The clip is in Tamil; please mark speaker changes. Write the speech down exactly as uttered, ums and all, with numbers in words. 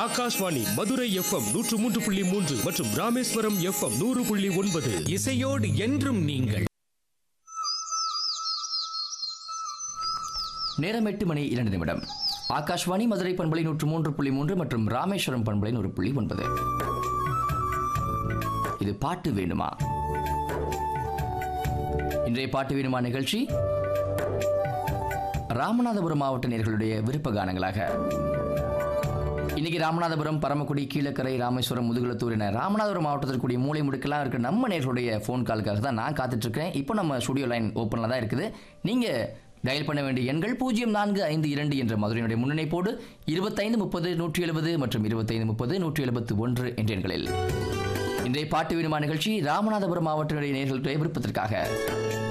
Speaker 1: ஆகாஷ்வாணி மதுரை எஃப்எம் நூற்று மூன்று புள்ளி மூன்று மற்றும் ராமேஸ்வரம் எஃப்எம் நூறு புள்ளி ஒன்பது.
Speaker 2: இசையோடு என்றும் நீங்கள்.
Speaker 3: நேரம் எட்டு மணி இரண்டு நிமிடம். ஆகாஷ்வாணி மதுரை பண்பலை நூற்று மூன்று புள்ளி மூன்று மற்றும் ராமேஸ்வரம் பண்பலை நூறு புள்ளி ஒன்பது. இது பாட்டு வேணுமா? இன்றைய பாட்டு வேணுமா நிகழ்ச்சி ராமநாதபுரம் மாவட்ட நேயர்களுடைய விருப்ப கானங்களாக. இன்னைக்கு ராமநாதபுரம், பரமக்குடி, கீழக்கரை, ராமேஸ்வரம், முதுகுளத்தூர் என ராமநாதபுரம் மாவட்டத்தில் கூடிய மூளை முடுக்கெல்லாம் இருக்கிற நம்ம நேயர்களுடைய ஃபோன் காலுக்காக தான் நான் காத்துட்டு இருக்கேன். இப்போ நம்ம ஸ்டுடியோ லைன் ஓப்பனில் தான் இருக்குது. நீங்க டயல் பண்ண வேண்டிய எண்கள் பூஜ்ஜியம் நான்கு ஐந்து இரண்டு என்ற மதுரையினுடைய முன்னணிப்போடு இருபத்தைந்து முப்பது நூற்றி எழுபது மற்றும் இருபத்தைந்து முப்பது நூற்றி எழுபத்தி ஒன்று என்ற எண்களில் இன்றைய பாட்டு வேணுமா நிகழ்ச்சி ராமநாதபுரம் மாவட்டத்தினுடைய நேயர்களுடைய விருப்பத்திற்காக.